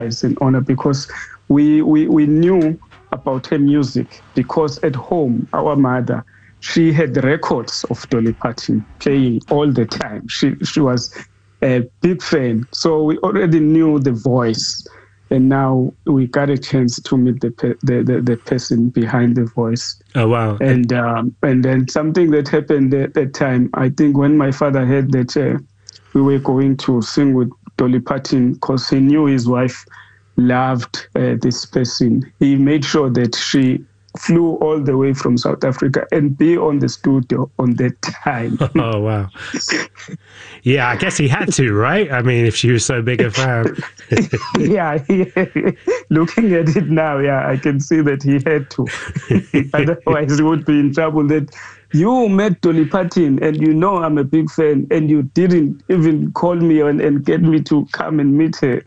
in honor because we knew about her music because at home, our mother, she had records of Dolly Parton playing all the time. She was a big fan. So we already knew the voice. And now we got a chance to meet the person behind the voice. Oh, wow. And then something that happened at that time, I think when my father heard that we were going to sing with Dolly Parton, because he knew his wife loved this person, he made sure that she flew all the way from South Africa and be on the studio on that time. Oh, wow. Yeah, I guess he had to, right? I mean, if she was so big a fan. yeah. Looking at it now, yeah, I can see that he had to. Otherwise, he would be in trouble that you met Dolly Parton and you know I'm a big fan and you didn't even call me and get me to come and meet her.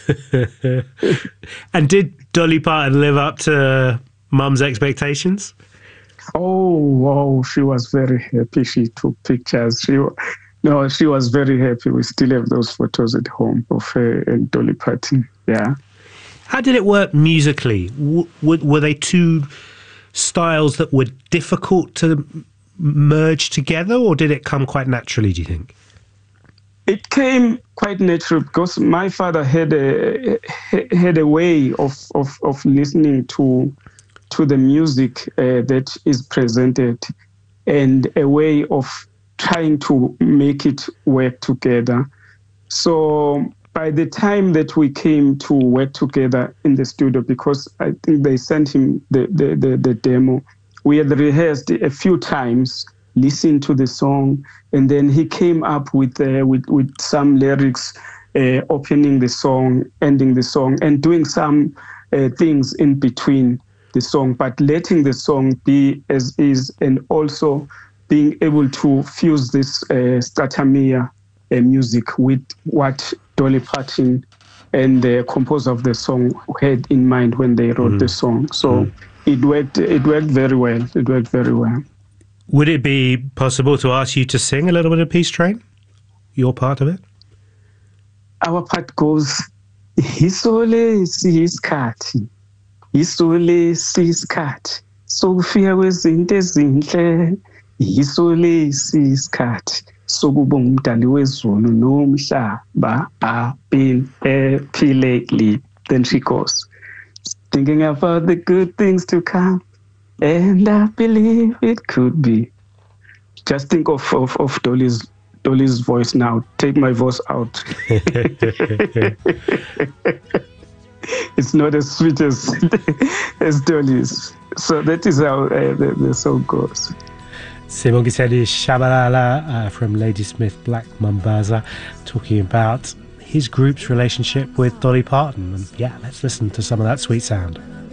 And did Dolly Parton live up to Mum's expectations? Oh, she was very happy. She took pictures. She was very happy. We still have those photos at home of her and Dolly Parton. Yeah. How did it work musically? Were they two styles that were difficult to merge together, or did it come quite naturally, do you think? It came quite natural because my father had a way of listening to the music that is presented and a way of trying to make it work together. So by the time that we came to work together in the studio, because I think they sent him the demo, we had rehearsed a few times, listened to the song, and then he came up with some lyrics, opening the song, ending the song, and doing some things in between the song, but letting the song be as is, and also being able to fuse this Statamia music with what Dolly Parton and the composer of the song had in mind when they wrote the song. So it worked very well. It worked very well. Would it be possible to ask you to sing a little bit of Peace Train? Your part of it? Our part goes, Isole siskhathi, Isole siskhathi, sokufika kwezinto ezinhle, Isole siskhathi, sokubonga umdali wezulu nomhlaba ephilekile. Then she goes, thinking about the good things to come, and I believe it could be. Just think of Dolly's voice now. Take my voice out. It's not as sweet as Dolly's. So that is how the song goes. Sibongiseni Shabalala from Ladysmith Black Mambaza, talking about his group's relationship with Dolly Parton. And yeah, let's listen to some of that sweet sound.